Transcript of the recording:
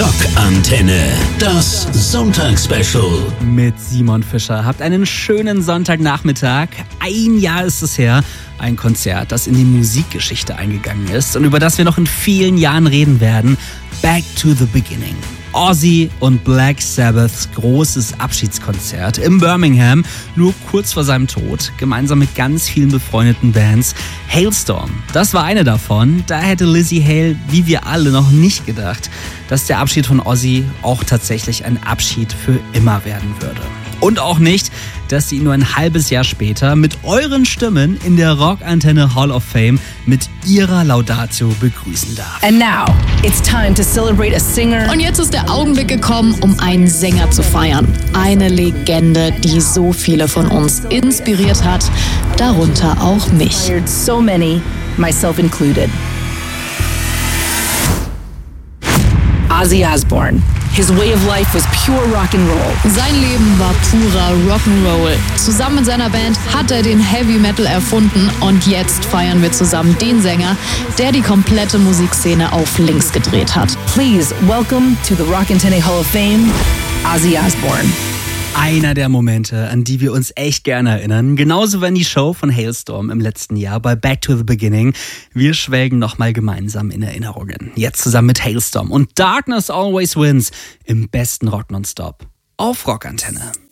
Rockantenne, das Sonntagsspecial. Mit Simon Fischer. Habt einen schönen Sonntagnachmittag. Ein Jahr ist es her. Ein Konzert, das in die Musikgeschichte eingegangen ist und über das wir noch in vielen Jahren reden werden. Back to the Beginning. Ozzy und Black Sabbaths großes Abschiedskonzert in Birmingham, nur kurz vor seinem Tod, gemeinsam mit ganz vielen befreundeten Bands. Halestorm, das war eine davon. Da hätte Lzzy Hale, wie wir alle, noch nicht gedacht, dass der Abschied von Ozzy auch tatsächlich ein Abschied für immer werden würde. Und auch nicht, dass sie ihn nur ein halbes Jahr später mit euren Stimmen in der Rockantenne Hall of Fame mit ihrer Laudatio begrüßen darf. And now, it's time to celebrate a singer. Und jetzt ist der Augenblick gekommen, um einen Sänger zu feiern. Eine Legende, die so viele von uns inspiriert hat, darunter auch mich. So many, myself included. Ozzy Osbourne. His way of life was pure rock and roll. Sein Leben war purer Rock'n'Roll. Zusammen mit seiner Band hat er den Heavy Metal erfunden und jetzt feiern wir zusammen den Sänger, der die komplette Musikszene auf links gedreht hat. Please welcome to the Rockantenne Hall of Fame, Ozzy Osbourne. Einer der Momente, an die wir uns echt gerne erinnern. Genauso wie an die Show von Halestorm im letzten Jahr bei Back to the Beginning. Wir schwelgen nochmal gemeinsam in Erinnerungen. Jetzt zusammen mit Halestorm und Darkness Always Wins im besten Rock Nonstop auf Rockantenne.